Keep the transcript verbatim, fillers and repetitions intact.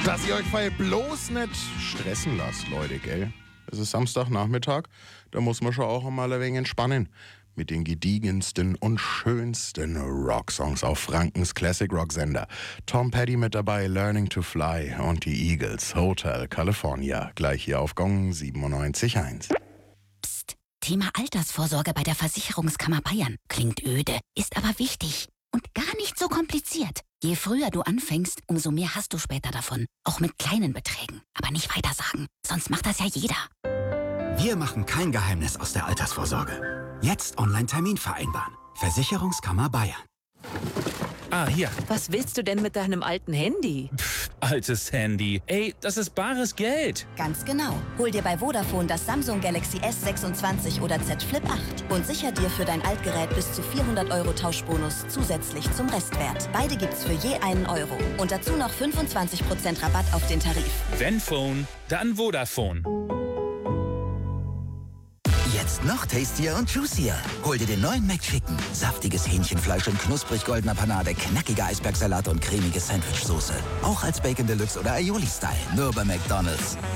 Dass ihr euch vorher bloß nicht stressen lasst, Leute, gell? Es ist Samstagnachmittag, da muss man schon auch mal ein wenig entspannen. Mit den gediegensten und schönsten Rocksongs auf Frankens Classic Rock Sender. Tom Petty mit dabei, Learning to Fly und die Eagles, Hotel California. Gleich hier auf Gong siebenundneunzig Komma eins. Psst, Thema Altersvorsorge bei der Versicherungskammer Bayern. Klingt öde, ist aber wichtig und gar nicht so kompliziert. Je früher du anfängst, umso mehr hast du später davon. Auch mit kleinen Beträgen. Aber nicht weitersagen, sonst macht das ja jeder. Wir machen kein Geheimnis aus der Altersvorsorge. Jetzt Online-Termin vereinbaren. Versicherungskammer Bayern. Ah, hier. Was willst du denn mit deinem alten Handy? Pff, altes Handy. Ey, das ist bares Geld. Ganz genau. Hol dir bei Vodafone das Samsung Galaxy S sechsundzwanzig oder Z Flip acht und sicher dir für dein Altgerät bis zu vierhundert Euro Tauschbonus zusätzlich zum Restwert. Beide gibt's für je einen Euro. Und dazu noch fünfundzwanzig Prozent Rabatt auf den Tarif. Wenn Phone, dann Vodafone. Jetzt noch tastier und juicier. Hol dir den neuen McChicken. Saftiges Hähnchenfleisch in knusprig goldener Panade, knackiger Eisbergsalat und cremige Sandwichsoße. Auch als Bacon Deluxe oder Aioli-Style. Nur bei McDonald's.